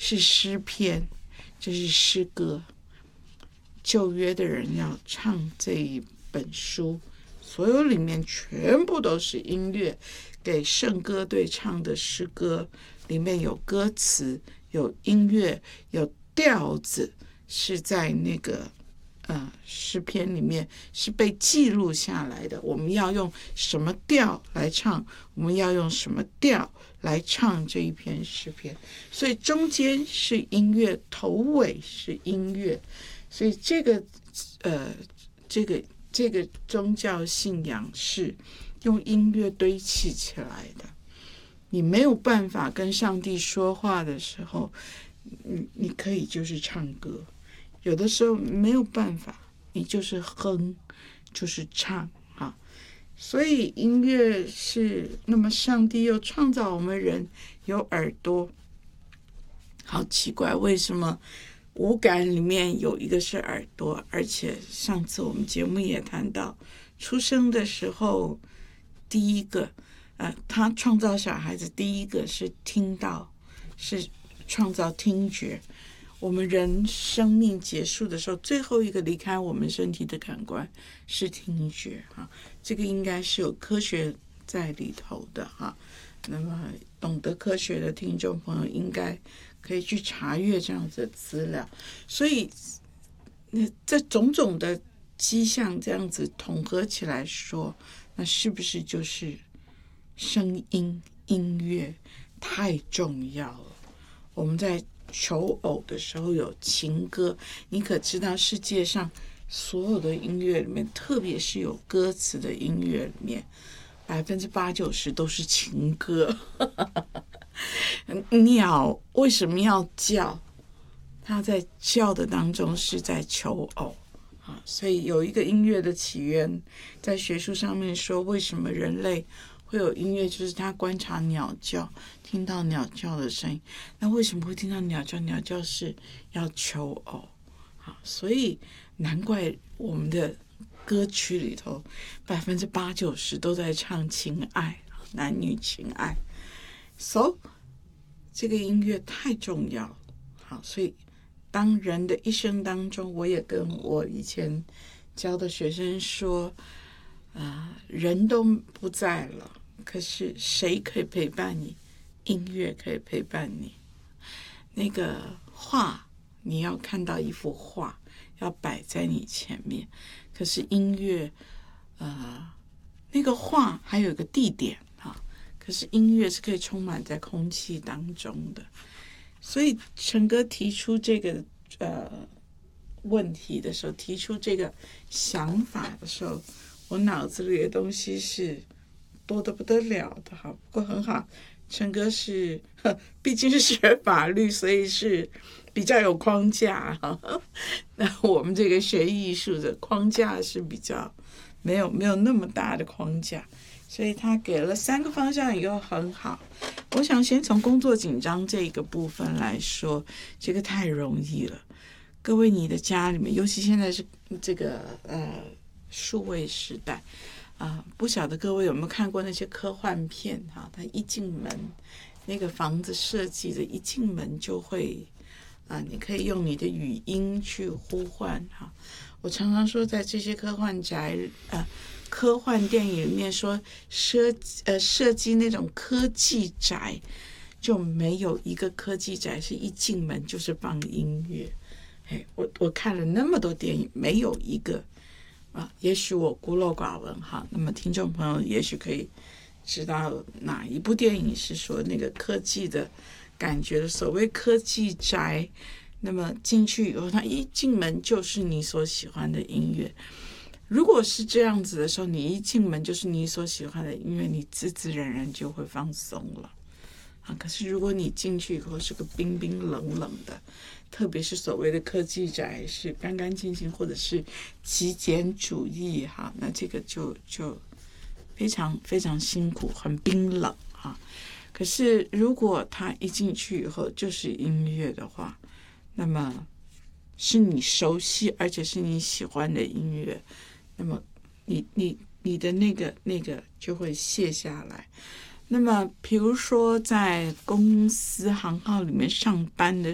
是诗篇，这是诗歌。旧约的人要唱这一本书，所有里面全部都是音乐，给圣歌队唱的诗歌，里面有歌词，有音乐，有调子，是在那个诗篇里面是被记录下来的。我们要用什么调来唱，我们要用什么调来唱这一篇诗篇，所以中间是音乐，头尾是音乐。所以这个宗教信仰是用音乐堆砌起来的。你没有办法跟上帝说话的时候，你可以就是唱歌，有的时候没有办法，你就是哼，就是唱啊。所以音乐是，那么上帝又创造我们人有耳朵，好奇怪，为什么五感里面有一个是耳朵？而且上次我们节目也谈到，出生的时候第一个他创造小孩子第一个是听到，是创造听觉。我们人生命结束的时候，最后一个离开我们身体的感官是听觉这个应该是有科学在里头的那么懂得科学的听众朋友应该可以去查阅这样子的资料。所以这种种的迹象这样子统合起来说，那是不是就是声音音乐太重要了？我们在求偶的时候有情歌，你可知道世界上所有的音乐里面，特别是有歌词的音乐里面，80%-90%都是情歌。鸟为什么要叫？它在叫的当中是在求偶所以有一个音乐的起源，在学术上面说，为什么人类会有音乐，就是他观察鸟叫，听到鸟叫的声音。那为什么会听到鸟叫？鸟叫是要求偶所以难怪我们的歌曲里头80%-90%都在唱情爱，男女情爱。So 这个音乐太重要了所以当人的一生当中，我也跟我以前教的学生说人都不在了，可是谁可以陪伴你？音乐可以陪伴你。那个画，你要看到一幅画要摆在你前面，可是音乐那个画还有一个地点可是音乐是可以充满在空气当中的。所以陈哥提出这个问题的时候，提出这个想法的时候，我脑子里的东西是多得不得了的不过很好，陈哥是毕竟是学法律，所以是比较有框架那我们这个学艺术的框架是比较没有那么大的框架，所以他给了3个方向以后很好。我想先从工作紧张这个部分来说，这个太容易了。各位，你的家里面，尤其现在是这个数位时代不晓得各位有没有看过那些科幻片他一进门，那个房子设计的一进门就会你可以用你的语音去呼唤我常常说，在这些科幻电影里面说设计那种科技宅，就没有一个科技宅是一进门就是放音乐。我看了那么多电影，没有一个也许我孤陋寡闻那么听众朋友也许可以知道哪一部电影是说那个科技的感觉的。所谓科技宅，那么进去以后，它一进门就是你所喜欢的音乐。如果是这样子的时候，你一进门就是你所喜欢的音乐，你自自然然就会放松了可是如果你进去以后是个冰冰冷冷的，特别是所谓的科技宅是干干净净，或者是极简主义那这个就非常非常辛苦，很冰冷可是如果他一进去以后就是音乐的话，那么是你熟悉而且是你喜欢的音乐，那么你的那个就会卸下来。那么比如说在公司行号里面上班的